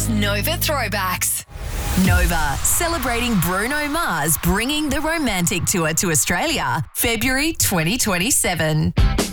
Today's Nova Throwbacks. Nova, celebrating Bruno Mars bringing the Romantic Tour to Australia, February 2027.